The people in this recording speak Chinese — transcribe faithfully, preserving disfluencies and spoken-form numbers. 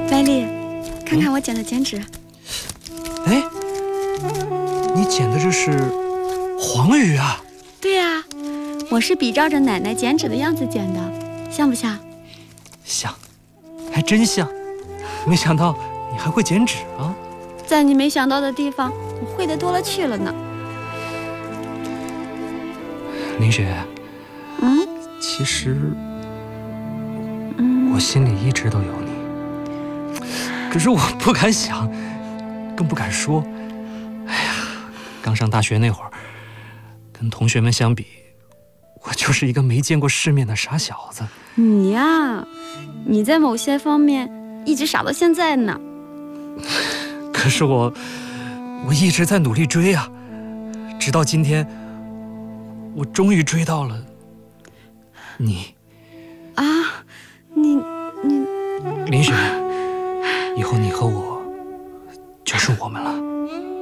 百里，看看我剪的剪纸。 哎、嗯，你剪的这是黄鱼啊？ 对呀、啊，我是比照着奶奶剪纸的样子剪的，像不像？ 像，还真像。没想到你还会剪纸啊！ 在你没想到的地方，我会的多了去了呢。 林雪， 嗯， 其实， 嗯， 我心里一直都有你，可是我不敢想，更不敢说。哎呀，刚上大学那会儿，跟同学们相比，我就是一个没见过世面的傻小子。 你呀，你在某些方面一直傻到现在呢。 可是我，我一直在努力追啊，直到今天，我终于追到了你。 啊，你你， 林雪，以后你和我就是我们了。